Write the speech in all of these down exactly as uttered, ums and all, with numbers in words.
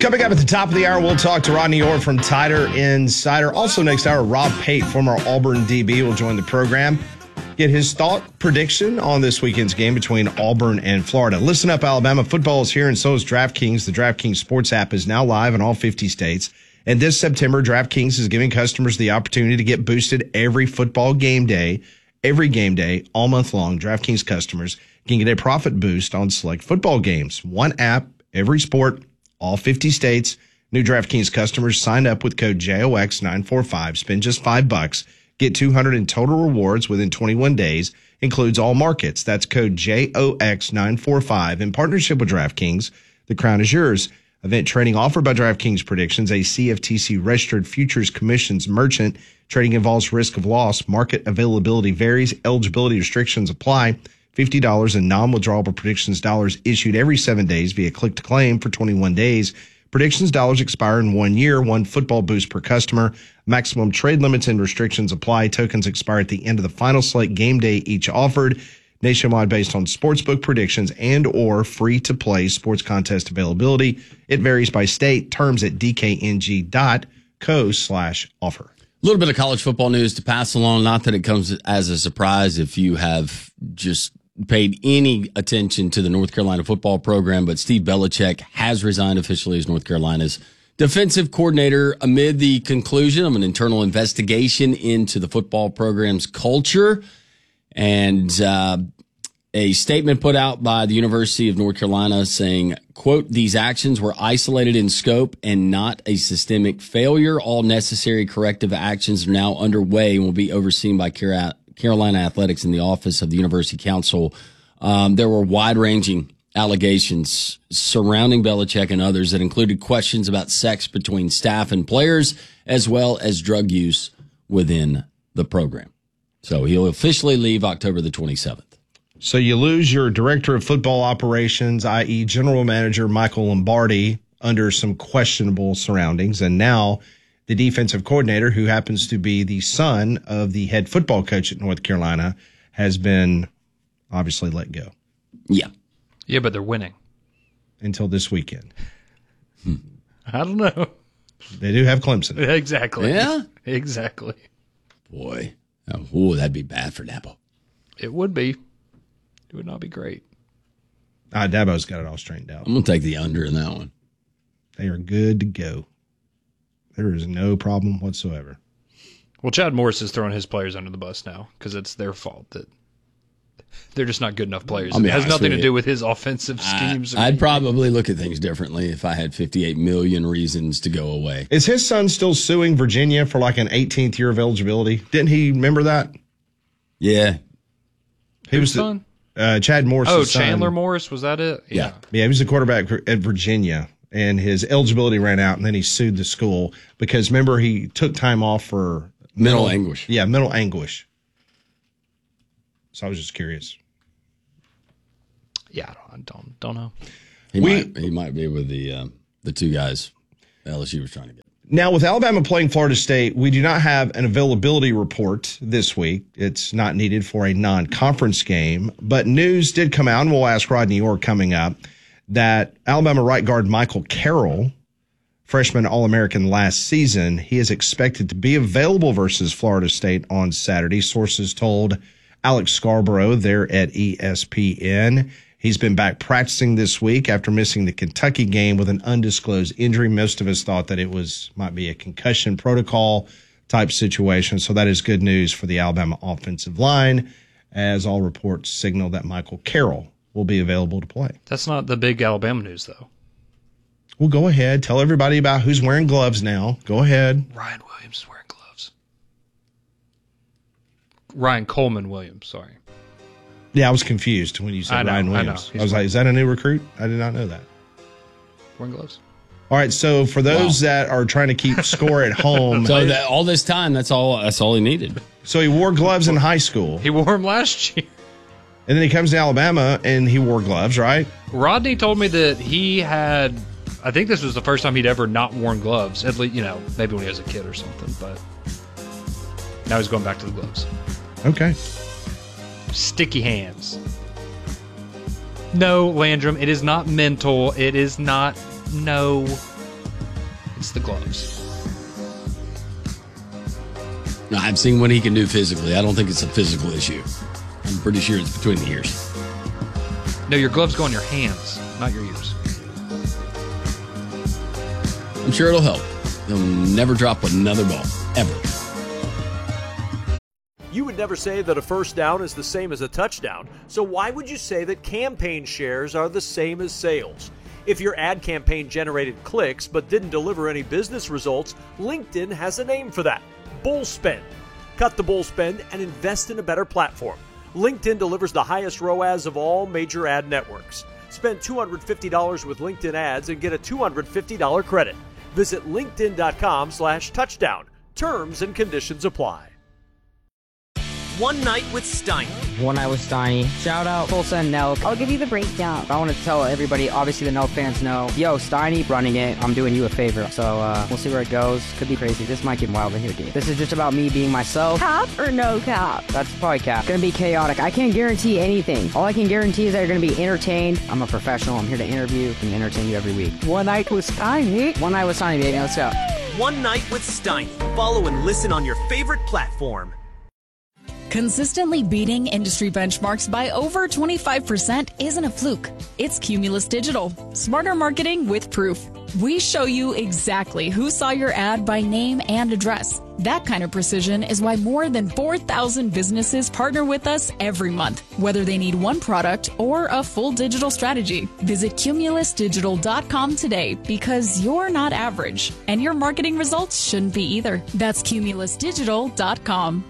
Coming up at the top of the hour, we'll talk to Rodney Orr from Tider Insider. Also next hour, Rob Pate, former Auburn D B, will join the program. Get his thought prediction on this weekend's game between Auburn and Florida. Listen up, Alabama. Football is here, and so is DraftKings. The DraftKings Sports app is now live in all fifty states. And this September, DraftKings is giving customers the opportunity to get boosted every football game day, every game day, all month long. DraftKings customers can get a profit boost on select football games. One app, every sport, all fifty states. New DraftKings customers sign up with code J O X nine four five. Spend just five bucks. Get two hundred in total rewards within twenty-one days. Includes all markets. That's code J O X nine four five. In partnership with DraftKings, the crown is yours. Event trading offered by DraftKings Predictions, a C F T C-registered futures commissions merchant. Trading involves risk of loss. Market availability varies. Eligibility restrictions apply. fifty dollars in non-withdrawable Predictions dollars issued every seven days via click-to-claim for twenty-one days. Predictions dollars expire in one year. One football boost per customer. Maximum trade limits and restrictions apply. Tokens expire at the end of the final slate game day each offered. Nationwide based on sportsbook predictions and or free-to-play sports contest availability. It varies by state. Terms at dkng.co slash offer. A little bit of college football news to pass along. Not that it comes as a surprise if you have just paid any attention to the North Carolina football program, but Steve Belichick has resigned officially as North Carolina's defensive coordinator amid the conclusion of an internal investigation into the football program's culture. And uh, a statement put out by the University of North Carolina saying, quote, these actions were isolated in scope and not a systemic failure. All necessary corrective actions are now underway and will be overseen by Carolina Athletics in the Office of the University Council. Um, there were wide-ranging allegations surrounding Belichick and others that included questions about sex between staff and players, as well as drug use within the program. So he'll officially leave October the twenty-seventh. So you lose your director of football operations, that is general manager Michael Lombardi, under some questionable surroundings. And now the defensive coordinator, who happens to be the son of the head football coach at North Carolina, has been obviously let go. Yeah. Yeah, but they're winning. Until this weekend. Hmm. I don't know. They do have Clemson. Exactly. Yeah? Exactly. Boy. Oh, that'd be bad for Dabo. It would be. It would not be great. Ah, Dabo's got it all straightened out. I'm going to take the under in that one. They are good to go. There is no problem whatsoever. Well, Chad Morris is throwing his players under the bus now because it's their fault that they're just not good enough players. It has nothing to do with his offensive schemes. I, I'd probably look at things differently if I had fifty-eight million reasons to go away. Is his son still suing Virginia for like an eighteenth year of eligibility? Didn't he remember that? Yeah. He was son? The, uh, Chad Morris. Oh, Chandler son. Morris, was that it? Yeah. yeah. Yeah, he was the quarterback at Virginia, and his eligibility ran out, and then he sued the school because, remember, he took time off for mental, mental anguish. Yeah, mental anguish. So I was just curious. Yeah, I don't, don't, don't know. He we, might he might be with the um, the two guys L S U was trying to get. Now, with Alabama playing Florida State, we do not have an availability report this week. It's not needed for a non-conference game. But news did come out, and we'll ask Rodney Orr coming up, that Alabama right guard Michael Carroll, freshman All-American last season, he is expected to be available versus Florida State on Saturday. Sources told Alex Scarborough there at E S P N. He's been back practicing this week after missing the Kentucky game with an undisclosed injury. Most of us thought that it was might be a concussion protocol type situation. So that is good news for the Alabama offensive line, as all reports signal that Michael Carroll will be available to play. That's not the big Alabama news, though. Well, go ahead. Tell everybody about who's wearing gloves now. Go ahead. Ryan Williams is wearing gloves. Ryan Coleman Williams, sorry. Yeah, I was confused when you said I know, Ryan Williams. I, know. I was wearing, like, is that a new recruit? I did not know that. Wearing gloves. All right, so for those wow. that are trying to keep score at home. So that, all this time, that's all That's all he needed. So he wore gloves in high school. He wore them last year. And then he comes to Alabama, and he wore gloves, right? Rodney told me that he had, I think this was the first time he'd ever not worn gloves. At least, you know, maybe when he was a kid or something, but now he's going back to the gloves. Okay. Sticky hands. No, Landrum, it is not mental. It is not, no. It's the gloves. No, I've seen what he can do physically. I don't think it's a physical issue. I'm pretty sure it's between the ears. No, your gloves go on your hands, not your ears. I'm sure it'll help. He'll never drop another ball, ever. You would never say that a first down is the same as a touchdown, so why would you say that campaign shares are the same as sales? If your ad campaign generated clicks but didn't deliver any business results, LinkedIn has a name for that. Bull spend. Cut the bull spend and invest in a better platform. LinkedIn delivers the highest R O A S of all major ad networks. Spend two hundred fifty dollars with LinkedIn ads and get a two hundred fifty dollars credit. Visit linkedin.com slash touchdown. Terms and conditions apply. One Night with Steiny. One Night with Steiny. Shout out Tulsa and Nelk. I'll give you the breakdown. I want to tell everybody, obviously the Nelk fans know, yo, Steiny running it. I'm doing you a favor. So uh, we'll see where it goes. Could be crazy. This might get wild in here, dude. This is just about me being myself. Cap or no cap? That's probably cap. Gonna be chaotic. I can't guarantee anything. All I can guarantee is that you're gonna be entertained. I'm a professional. I'm here to interview and entertain you every week. One Night with Steiny. One Night with Steiny, baby. Let's go. One Night with Steiny. Follow and listen on your favorite platform. Consistently beating industry benchmarks by over twenty-five percent isn't a fluke. It's Cumulus Digital. Smarter marketing with proof. We show you exactly who saw your ad by name and address. That kind of precision is why more than four thousand businesses partner with us every month, whether they need one product or a full digital strategy. Visit cumulus digital dot com today because you're not average, and your marketing results shouldn't be either. That's cumulus digital dot com.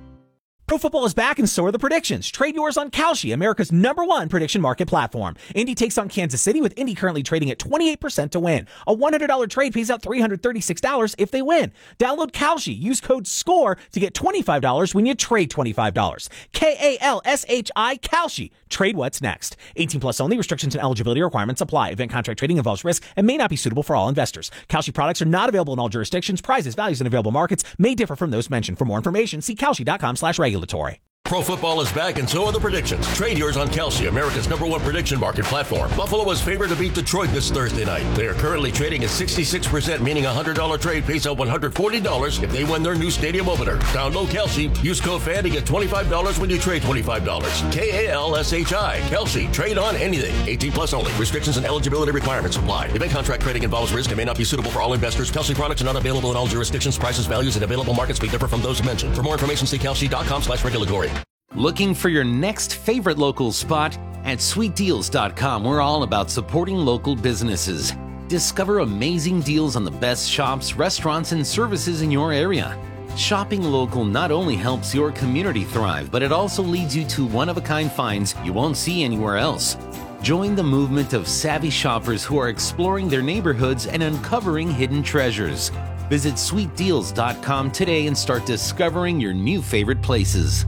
Pro football is back and so are the predictions. Trade yours on Kalshi, America's number one prediction market platform. Indy takes on Kansas City with Indy currently trading at twenty-eight percent to win. A one hundred dollars trade pays out three hundred thirty-six dollars if they win. Download Kalshi. Use code SCORE to get twenty-five dollars when you trade twenty-five dollars. K A L S H I, Kalshi. Trade what's next. eighteen plus only. Restrictions and eligibility requirements apply. Event contract trading involves risk and may not be suitable for all investors. Kalshi products are not available in all jurisdictions. Prizes, values, and available markets may differ from those mentioned. For more information, see kalshi.com slash regulatory. Pro football is back and so are the predictions. Trade yours on Kalshi, America's number one prediction market platform. Buffalo is favored to beat Detroit this Thursday night. They are currently trading at sixty-six percent, meaning a one hundred dollars trade pays out one hundred forty dollars if they win their new stadium opener. Download Kalshi. Use code F A N to get twenty-five dollars when you trade twenty-five dollars. K A L S H I. Kalshi. Trade on anything. eighteen plus only. Restrictions and eligibility requirements apply. Event contract trading involves risk and may not be suitable for all investors. Kalshi products are not available in all jurisdictions. Prices, values, and available markets may differ from those mentioned. For more information, see kalshi.com slash regulatory. Looking for your next favorite local spot? At sweet deals dot com, we're all about supporting local businesses. Discover amazing deals on the best shops, restaurants, and services in your area. Shopping local not only helps your community thrive, but it also leads you to one-of-a-kind finds you won't see anywhere else. Join the movement of savvy shoppers who are exploring their neighborhoods and uncovering hidden treasures. Visit sweet deals dot com today and start discovering your new favorite places.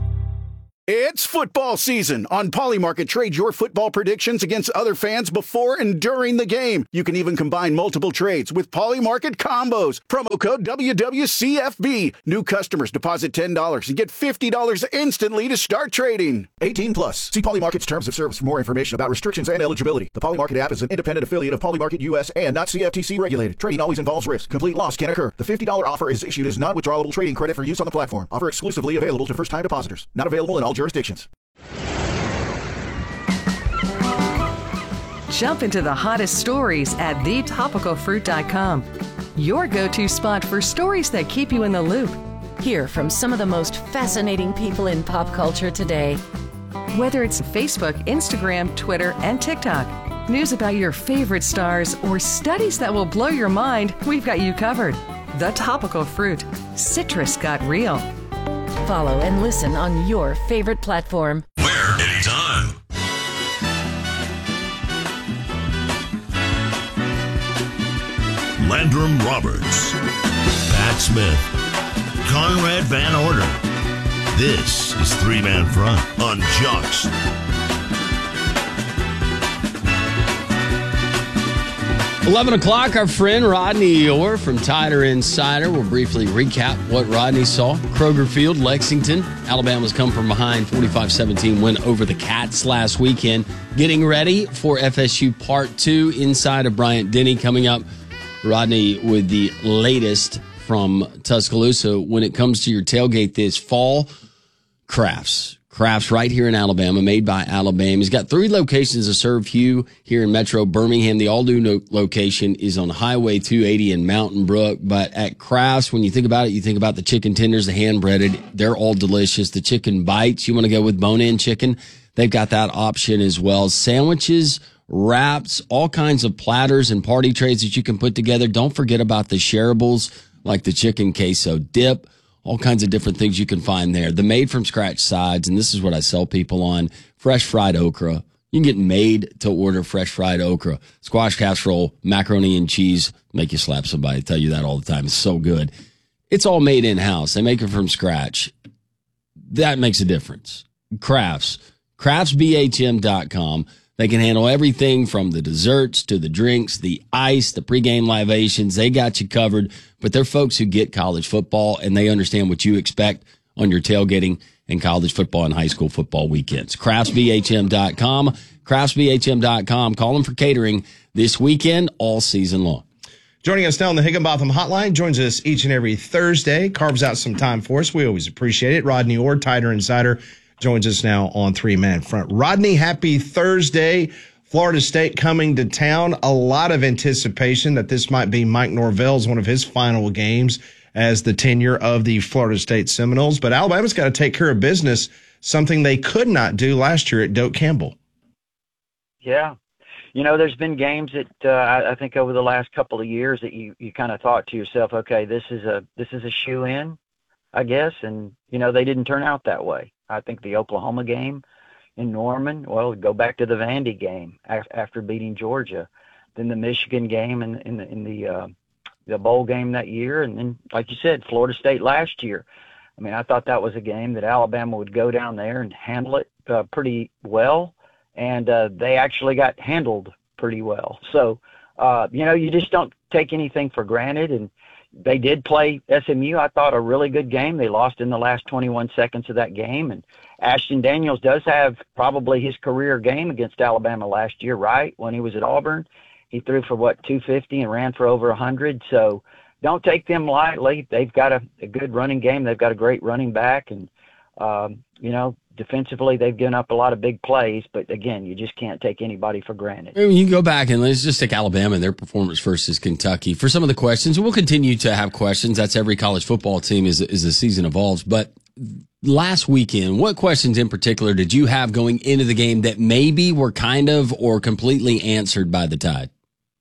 It's football season. On Polymarket, trade your football predictions against other fans before and during the game. You can even combine multiple trades with Polymarket combos. Promo code W W C F B. New customers deposit ten dollars and get fifty dollars instantly to start trading. eighteen plus. See Polymarket's terms of service for more information about restrictions and eligibility. The Polymarket app is an independent affiliate of Polymarket U S and not C F T C regulated. Trading always involves risk. Complete loss can occur. The fifty dollars offer is issued as non-withdrawable trading credit for use on the platform. Offer exclusively available to first-time depositors. Not available in all jurisdictions. Jump into the hottest stories at the topical fruit dot com. Your go-to spot for stories that keep you in the loop. Hear from some of the most fascinating people in pop culture today. Whether it's Facebook, Instagram, Twitter, and TikTok, news about your favorite stars, or studies that will blow your mind, we've got you covered. The Topical Fruit. Citrus got real. Follow and listen on your favorite platform. Where, anytime. Landrum Roberts, Pat Smith, Conrad Van Order. This is Three Man Front on Jocks. eleven o'clock, our friend Rodney Orr from Tider Insider will briefly recap what Rodney saw. Kroger Field, Lexington. Alabama's come from behind forty-five seventeen win over the Cats last weekend. Getting ready for F S U Part two inside of Bryant-Denny coming up Rodney with the latest from Tuscaloosa when it comes to your tailgate this fall. Crafts. Crafts right here in Alabama, made by Alabama. He's got three locations to serve you here in Metro Birmingham. The all-new no- location is on Highway two eighty in Mountain Brook. But at Crafts, when you think about it, you think about the chicken tenders, the hand-breaded. They're all delicious. The chicken bites, you want to go with bone-in chicken, they've got that option as well. Sandwiches, wraps, all kinds of platters and party trays that you can put together. Don't forget about the shareables like the chicken queso dip. All kinds of different things you can find there. The made-from-scratch sides, and this is what I sell people on, fresh fried okra. You can get made-to-order fresh fried okra. Squash casserole, macaroni and cheese. Make you slap somebody. I tell you that all the time. It's so good. It's all made in-house. They make it from scratch. That makes a difference. Crafts. crafts b h m dot com. They can handle everything from the desserts to the drinks, the ice, the pregame libations. They got you covered. But they're folks who get college football, and they understand what you expect on your tailgating and college football and high school football weekends. crafts b h m dot com. crafts b h m dot com. Call them for catering this weekend all season long. Joining us now on the Higginbotham Hotline, joins us each and every Thursday, carves out some time for us. We always appreciate it. Rodney Orr, Tider Insider, joins us now on Three Man Front. Rodney, happy Thursday. Florida State coming to town. A lot of anticipation that this might be Mike Norvell's one of his final games as the tenure of the Florida State Seminoles. But Alabama's got to take care of business, something they could not do last year at Doak Campbell. Yeah. You know, there's been games that uh, I, I think over the last couple of years that you, you kind of thought to yourself, okay, this is a this is a shoe-in, I guess. And, you know, they didn't turn out that way. I think the Oklahoma game in Norman, well, go back to the Vandy game after beating Georgia, then the Michigan game in, in the in the uh, the bowl game that year, and then, like you said, Florida State last year. I mean, I thought that was a game that Alabama would go down there and handle it uh, pretty well, and uh, they actually got handled pretty well. So, uh, you know, you just don't take anything for granted, and they did play S M U, I thought, a really good game. They lost in the last twenty-one seconds of that game, and Ashton Daniels does have probably his career game against Alabama last year, right? When he was at Auburn, he threw for, what, two fifty and ran for over one hundred. So don't take them lightly. They've got a, a good running game. They've got a great running back. And, um, you know, defensively, they've given up a lot of big plays. But, again, you just can't take anybody for granted. I mean, you can go back and let's just take Alabama and their performance versus Kentucky. For some of the questions, we'll continue to have questions. That's every college football team as, as the season evolves. But last weekend, what questions in particular did you have going into the game that maybe were kind of or completely answered by the Tide?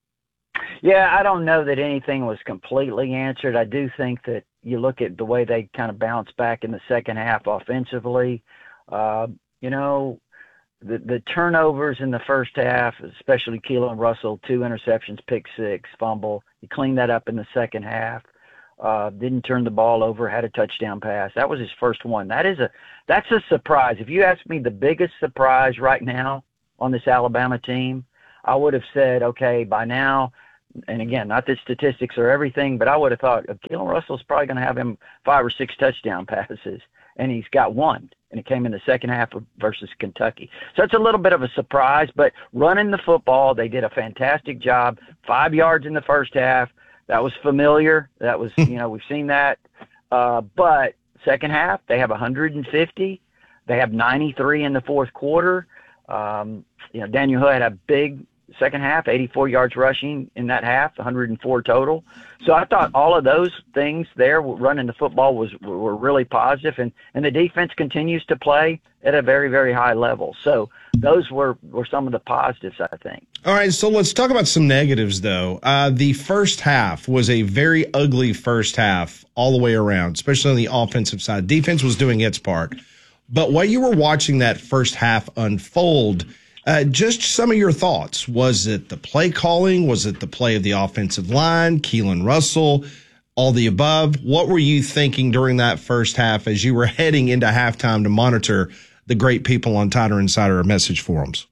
Yeah, I don't know that anything was completely answered. I do think that you look at the way they kind of bounced back in the second half offensively. Uh, you know, the the turnovers in the first half, especially Keelan Russell, two interceptions, pick six, fumble. He cleaned that up in the second half. Uh, didn't turn the ball over, had a touchdown pass. That was his first one. That is a that's a surprise. If you ask me the biggest surprise right now on this Alabama team, I would have said, okay, by now, and again, not that statistics are everything, but I would have thought Keelan Russell's probably going to have him five or six touchdown passes, and he's got one, and it came in the second half of, versus Kentucky. So it's a little bit of a surprise, but running the football, they did a fantastic job. Five yards in the first half. That was familiar. That was, you know, we've seen that. Uh, but second half, they have one hundred fifty. They have ninety-three in the fourth quarter. Um, you know, Daniel Hood had a big second half, eighty-four yards rushing in that half, one hundred four total. So I thought all of those things there, running the football, was were really positive, and, and the defense continues to play at a very, very high level. So those were, were some of the positives, I think. All right, so let's talk about some negatives, though. Uh, the first half was a very ugly first half all the way around, especially on the offensive side. Defense was doing its part. But while you were watching that first half unfold, uh, just some of your thoughts. Was it the play calling? Was it the play of the offensive line, Keelan Russell, all the above? What were you thinking during that first half as you were heading into halftime to monitor the great people on Tider Insider message forums?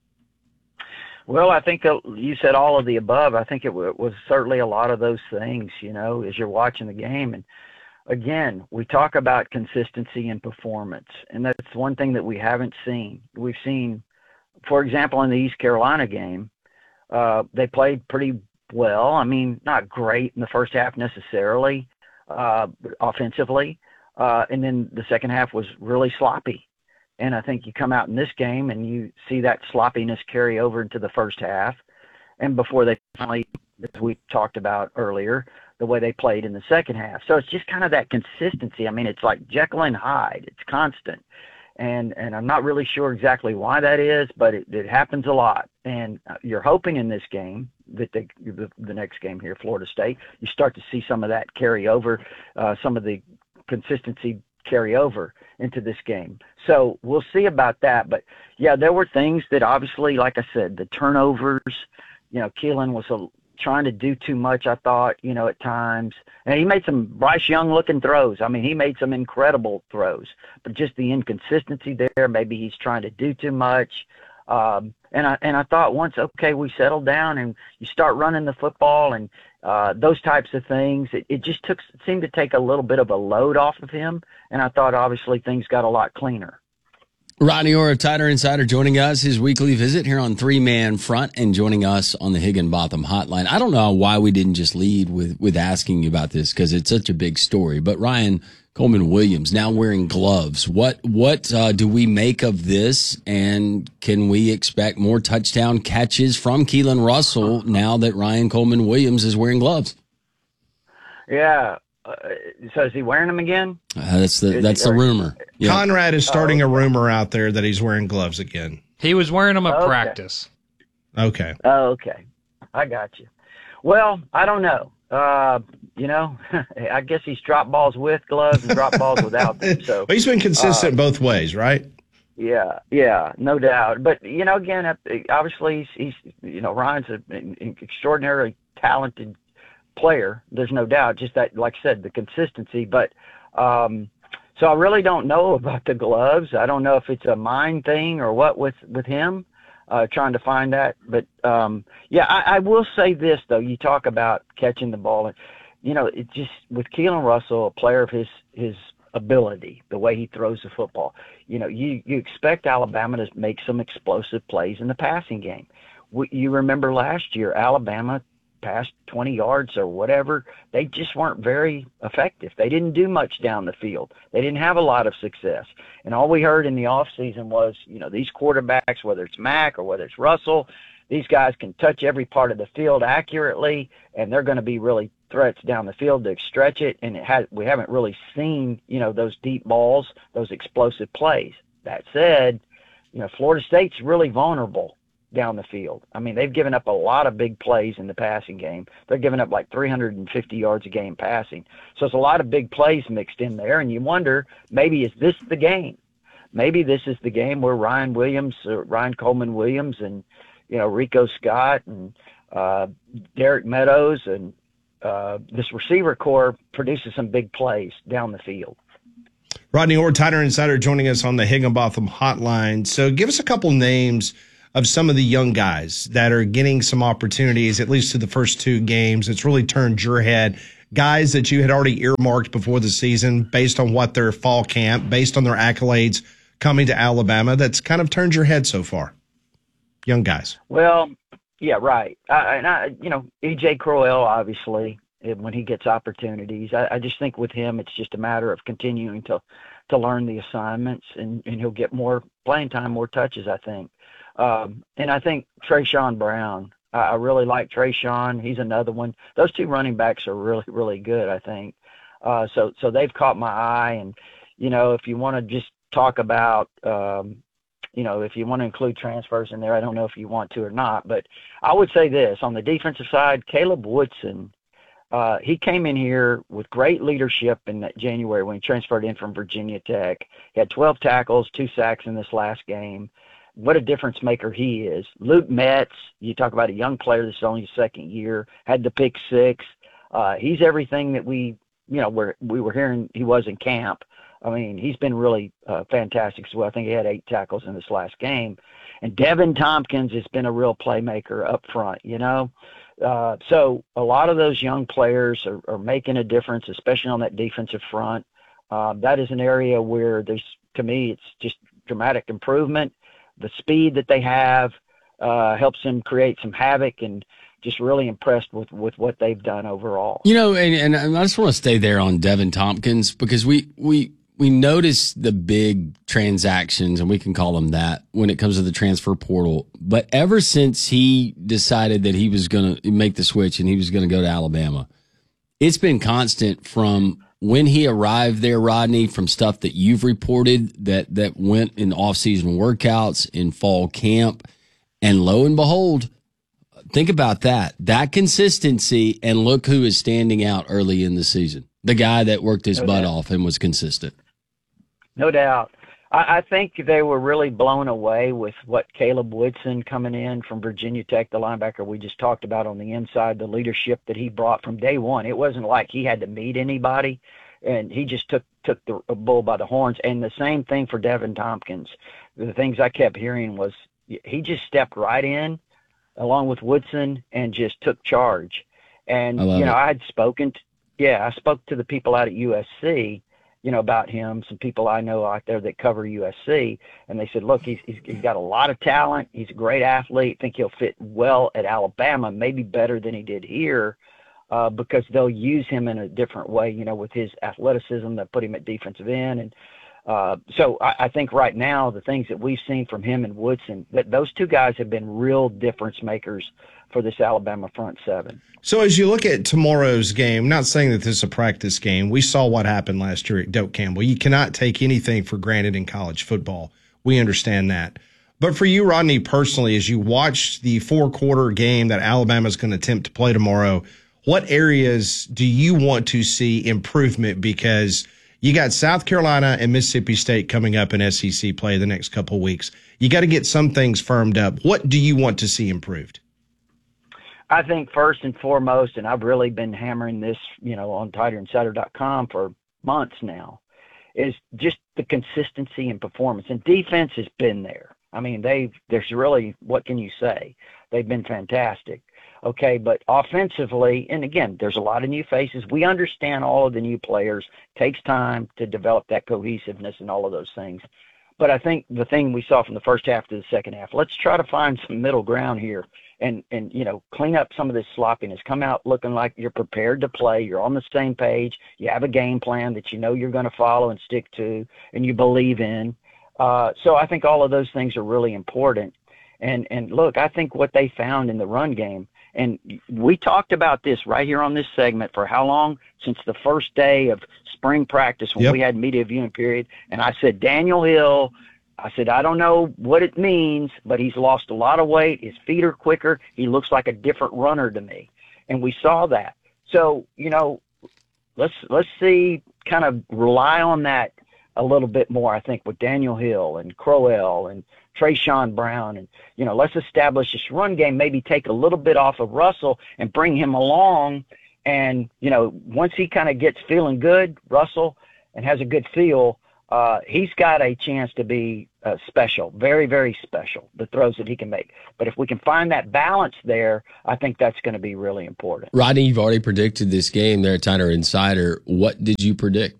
Well, I think you said all of the above. I think it was certainly a lot of those things, you know, as you're watching the game. And again, we talk about consistency and performance, and that's one thing that we haven't seen. We've seen, for example, in the East Carolina game, uh, they played pretty well. I mean, not great in the first half necessarily, uh, offensively. Uh, and then the second half was really sloppy. And I think you come out in this game and you see that sloppiness carry over into the first half. And before they finally, as we talked about earlier, the way they played in the second half. So it's just kind of that consistency. I mean, it's like Jekyll and Hyde. It's constant. And and I'm not really sure exactly why that is, but it, it happens a lot. And you're hoping in this game that they, the, the next game here, Florida State, you start to see some of that carry over, uh, some of the consistency carry over into this game. So we'll see about that. But, yeah, there were things that obviously, like I said, the turnovers, you know, Keelan was a, trying to do too much, I thought, you know, at times. And he made some Bryce Young-looking throws. I mean, he made some incredible throws. But just the inconsistency there, maybe he's trying to do too much. Um, and I and I thought once, okay, we settle down and you start running the football and uh, those types of things, it, it just took seemed to take a little bit of a load off of him. And I thought, obviously, things got a lot cleaner. Rodney Orr of Tider Insider joining us, his weekly visit here on Three Man Front and joining us on the Higginbotham Hotline. I don't know why we didn't just lead with, with asking you about this because it's such a big story. But Ryan Coleman Williams now wearing gloves. What what uh, do we make of this? And can we expect more touchdown catches from Keelan Russell now that Ryan Coleman Williams is wearing gloves? Yeah. Uh, so is he wearing them again? Uh, that's the that's the rumor. Yeah. Conrad is starting oh, okay. a rumor out there that he's wearing gloves again. He was wearing them at okay. practice. Okay. Oh, okay. I got you. Well, I don't know. Uh, you know, I guess he's dropped balls with gloves and dropped balls without them. So but he's been consistent uh, both ways, right? Yeah, yeah, no doubt. But, you know, again, obviously he's, he's you know, Ryan's an extraordinarily talented player. There's no doubt. Just that, like I said, the consistency. But um, so I really don't know about the gloves. I don't know if it's a mind thing or what with, with him. Uh, trying to find that. But, um, yeah, I, I will say this, though. You talk about catching the ball. And, you know, it just with Keelan Russell, a player of his his ability, the way he throws the football, you know, you, you expect Alabama to make some explosive plays in the passing game. We, you remember last year, Alabama past twenty yards or whatever, they just weren't very effective. They didn't do much down the field. They didn't have a lot of success. And all we heard in the offseason was, you know, these quarterbacks, whether it's Mack or whether it's Russell, these guys can touch every part of the field accurately, and they're going to be really threats down the field to stretch it. And it has, we haven't really seen, you know, those deep balls, those explosive plays. That said, you know, Florida State's really vulnerable down the field. I mean, they've given up a lot of big plays in the passing game. They're giving up like three hundred fifty yards a game passing. So it's a lot of big plays mixed in there, and you wonder, maybe is this the game? Maybe this is the game where Ryan Williams, or Ryan Coleman Williams, and you know Rico Scott and uh, Derek Meadows and uh, this receiver core produces some big plays down the field. Rodney Orr, Tider Insider, joining us on the Higginbotham Hotline. So give us a couple names of some of the young guys that are getting some opportunities, at least to the first two games. It's really turned your head. Guys that you had already earmarked before the season based on what their fall camp, based on their accolades coming to Alabama, that's kind of turned your head so far. Young guys. Well, yeah, right. I, and I, you know, E J Crowell, obviously, when he gets opportunities, I, I just think with him, it's just a matter of continuing to, to learn the assignments, and, and he'll get more playing time, more touches, I think. Um, and I think Trayshawn Brown, I, I really like Trayshawn. He's another one. Those two running backs are really, really good, I think. Uh, so, so they've caught my eye. And, you know, if you want to just talk about, um, you know, if you want to include transfers in there, I don't know if you want to or not, but I would say this on the defensive side, Caleb Woodson, uh, he came in here with great leadership in that January when he transferred in from Virginia Tech. He had twelve tackles, two sacks in this last game. What a difference maker he is. Luke Metz, you talk about a young player that's only his second year, had the pick six. Uh, he's everything that we, you know, we're, we were hearing he was in camp. I mean, he's been really uh, fantastic as well. I think he had eight tackles in this last game. And Devin Tompkins has been a real playmaker up front, you know. Uh, so a lot of those young players are, are making a difference, especially on that defensive front. Uh, that is an area where there's, to me, it's just dramatic improvement. The speed that they have uh, helps them create some havoc and just really impressed with, with what they've done overall. You know, and, and I just want to stay there on Devin Tompkins because we we we notice the big transactions, and we can call them that, when it comes to the transfer portal. But ever since he decided that he was going to make the switch and he was going to go to Alabama, it's been constant from when he arrived there, Rodney, from stuff that you've reported that, that went in off-season workouts, in fall camp, and lo and behold, think about that. That consistency, and look who is standing out early in the season. The guy that worked his No butt doubt. off and was consistent. No doubt. I, I think they were really blown away with what Caleb Woodson coming in from Virginia Tech, the linebacker we just talked about on the inside, the leadership that he brought from day one. It wasn't like he had to meet anybody, and he just took took the bull by the horns. And the same thing for Devin Tompkins. The things I kept hearing was he just stepped right in along with Woodson and just took charge. And, I love you know, it. I had spoken, to, yeah, I spoke to the people out at U S C, you know, about him, some people I know out there that cover U S C, and they said, look, he's, he's, he's got a lot of talent. He's a great athlete. I think he'll fit well at Alabama, maybe better than he did here, uh, because they'll use him in a different way, you know, with his athleticism. They'll put him at defensive end. And uh, so I, I think right now the things that we've seen from him and Woodson, that those two guys have been real difference makers for this Alabama front seven. So as you look at tomorrow's game, not saying that this is a practice game, we saw what happened last year at Doak Campbell. You cannot take anything for granted in college football. We understand that. But for you, Rodney, personally, as you watch the four-quarter game that Alabama's going to attempt to play tomorrow, what areas do you want to see improvement? Because you got South Carolina and Mississippi State coming up in S E C play the next couple of weeks. You got to get some things firmed up. What do you want to see improved? I think first and foremost, and I've really been hammering this, you know, on tighter insider dot com for months now, is just the consistency and performance. And defense has been there. I mean, they've, there's really, what can you say? They've been fantastic. Okay, but offensively, and again, there's a lot of new faces. We understand all of the new players. Takes time to develop that cohesiveness and all of those things. But I think the thing we saw from the first half to the second half, let's try to find some middle ground here and, and you know, clean up some of this sloppiness. Come out looking like you're prepared to play. You're on the same page. You have a game plan that you know you're going to follow and stick to and you believe in. Uh, so I think all of those things are really important. And, and look, I think what they found in the run game, and we talked about this right here on this segment for how long? Since the first day of spring practice when Yep. we had media viewing period. And I said, Daniel Hill, I said, I don't know what it means, but he's lost a lot of weight. His feet are quicker. He looks like a different runner to me. And we saw that. So, you know, let's let's see, kind of rely on that a little bit more, I think, with Daniel Hill and Crowell and Trayshawn Brown. And, you know, let's establish this run game, maybe take a little bit off of Russell and bring him along. And, you know, once he kind of gets feeling good, Russell, and has a good feel, uh, he's got a chance to be uh, special, very, very special, the throws that he can make. But if we can find that balance there, I think that's going to be really important. Rodney, you've already predicted this game there at Tighter Insider. What did you predict?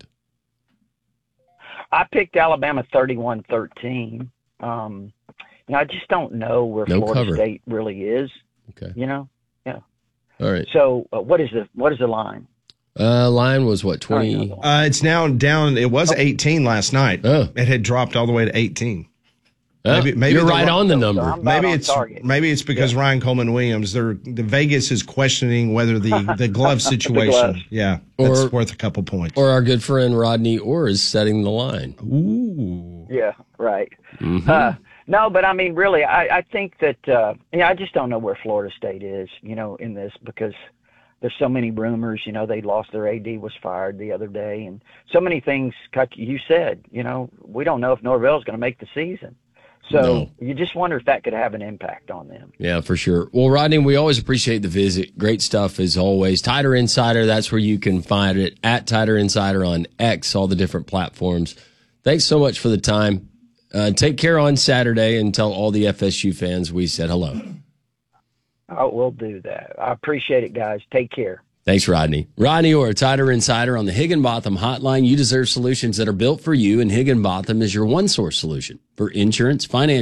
I picked Alabama thirty-one thirteen. Um, you know, I just don't know where No Florida cover. State really is. Okay. You know, yeah. All right. So uh, what is the what is the line? Uh, line was what, twenty? Uh, it's now down. It was eighteen last night. Oh. It had dropped all the way to eighteen. Oh, you're right on the number. I'm Maybe about on it's target. maybe it's because Ryan Coleman Williams. They're the Vegas is questioning whether the the glove situation. gloves. Yeah, that's Or- worth a couple points. Or our good friend Rodney Orr is setting the line. Ooh. Yeah, right. Mhm. Uh, no, but I mean, really, I, I think that uh, yeah, I just don't know where Florida State is, you know, in this because there's so many rumors. You know, they lost their A D, was fired the other day, and so many things. Like you said, you know, we don't know if Norvell's going to make the season. So No. you just wonder if that could have an impact on them. Yeah, for sure. Well, Rodney, we always appreciate the visit. Great stuff as always. Tighter Insider, that's where you can find it, at Tighter Insider on X, all the different platforms. Thanks so much for the time. Uh, take care on Saturday and tell all the F S U fans we said hello. I will do that. I appreciate it, guys. Take care. Thanks, Rodney. Rodney Orr, Tighter Insider on the Higginbotham Hotline. You deserve solutions that are built for you, and Higginbotham is your one-source solution for insurance, financial,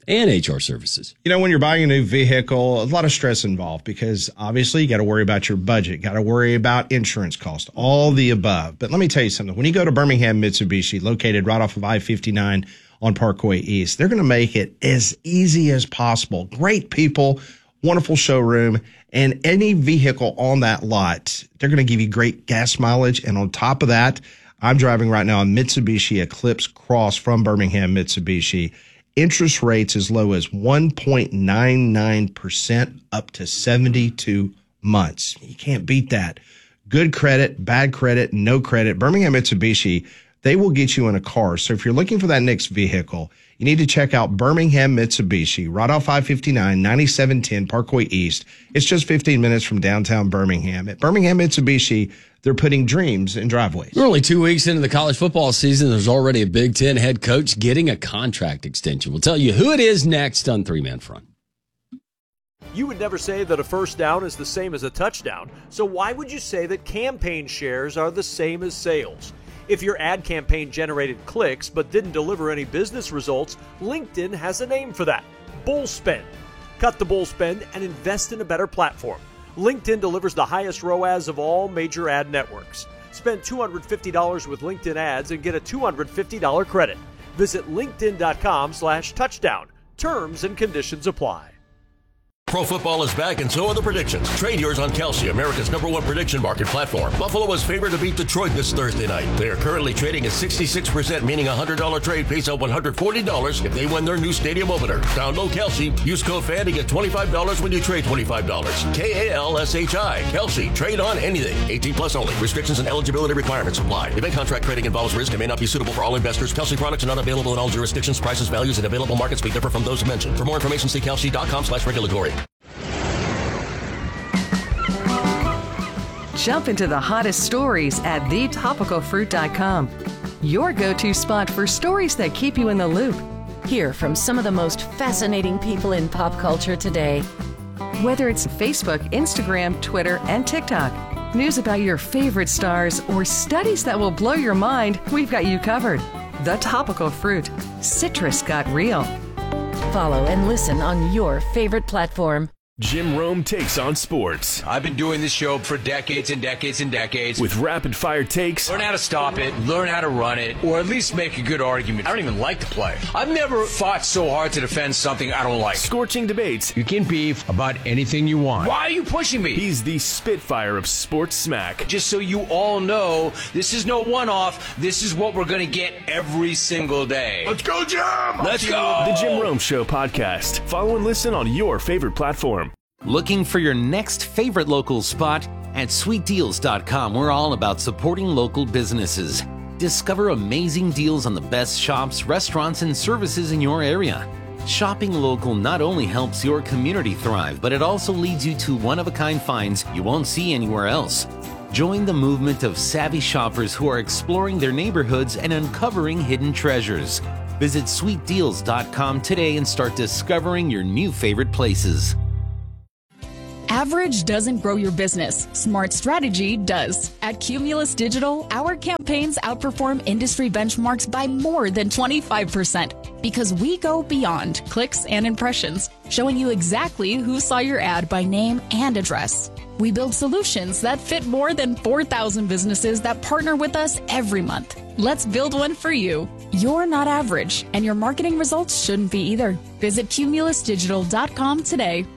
and H R services. You know, when you're buying a new vehicle, a lot of stress involved because obviously you got to worry about your budget, got to worry about insurance cost, all the above. But let me tell you something. When you go to Birmingham Mitsubishi, located right off of I fifty-nine on Parkway East, they're going to make it as easy as possible. Great people, wonderful showroom, and any vehicle on that lot, they're going to give you great gas mileage. And on top of that, I'm driving right now a Mitsubishi Eclipse Cross from Birmingham Mitsubishi. Interest rates as low as one point nine nine percent up to seventy-two months. You can't beat that. Good credit, bad credit, no credit. Birmingham Mitsubishi, they will get you in a car. So if you're looking for that next vehicle, you need to check out Birmingham Mitsubishi, right off I fifty-nine, ninety-seven ten Parkway East. It's just fifteen minutes from downtown Birmingham. At Birmingham Mitsubishi, they're putting dreams in driveways. We're only two weeks into the college football season. There's already a Big Ten head coach getting a contract extension. We'll tell you who it is next on Three Man Front. You would never say that a first down is the same as a touchdown, so why would you say that campaign shares are the same as sales? If your ad campaign generated clicks but didn't deliver any business results, LinkedIn has a name for that: bull spend. Cut the bull spend and invest in a better platform. LinkedIn delivers the highest R O A S of all major ad networks. Spend two hundred fifty dollars with LinkedIn ads and get a two hundred fifty dollars credit. Visit linkedin.com slash touchdown. Terms and conditions apply. Pro football is back, and so are the predictions. Trade yours on Kalshi, America's number one prediction market platform. Buffalo is favored to beat Detroit this Thursday night. They are currently trading at sixty-six percent, meaning a one hundred dollars trade pays out one hundred forty dollars if they win their new stadium opener. Download Kalshi. Use code FAN to get twenty-five dollars when you trade twenty-five dollars. K A L S H I. Kalshi. Trade on anything. eighteen plus only. Restrictions and eligibility requirements apply. Event contract trading involves risk and may not be suitable for all investors. Kalshi products are not available in all jurisdictions. Prices, values, and available markets may differ from those mentioned. For more information, see kalshi.com slash regulatory. Jump into the hottest stories at the topical fruit dot com. Your go-to spot for stories that keep you in the loop. Hear from some of the most fascinating people in pop culture today. Whether it's Facebook, Instagram, Twitter, and TikTok, news about your favorite stars, or studies that will blow your mind, we've got you covered. The Topical Fruit. Citrus got real. Follow and listen on your favorite platform. Jim Rome takes on sports. I've been doing this show for decades and decades and decades. With rapid-fire takes. Learn how to stop it, learn how to run it, or at least make a good argument. I don't even like the play. I've never fought so hard to defend something I don't like. Scorching debates. You can beef about anything you want. Why are you pushing me? He's the Spitfire of sports smack. Just so you all know, this is no one-off. This is what we're going to get every single day. Let's go, Jim! Let's go! The Jim Rome Show podcast. Follow and listen on your favorite platform. Looking for your next favorite local spot? At sweet deals dot com, we're all about supporting local businesses. Discover amazing deals on the best shops, restaurants, and services in your area. Shopping local not only helps your community thrive, but it also leads you to one-of-a-kind finds you won't see anywhere else. Join the movement of savvy shoppers who are exploring their neighborhoods and uncovering hidden treasures. Visit sweet deals dot com today and start discovering your new favorite places. Average doesn't grow your business. Smart strategy does. At Cumulus Digital, our campaigns outperform industry benchmarks by more than twenty-five percent because we go beyond clicks and impressions, showing you exactly who saw your ad by name and address. We build solutions that fit more than four thousand businesses that partner with us every month. Let's build one for you. You're not average, and your marketing results shouldn't be either. Visit Cumulus Digital dot com today.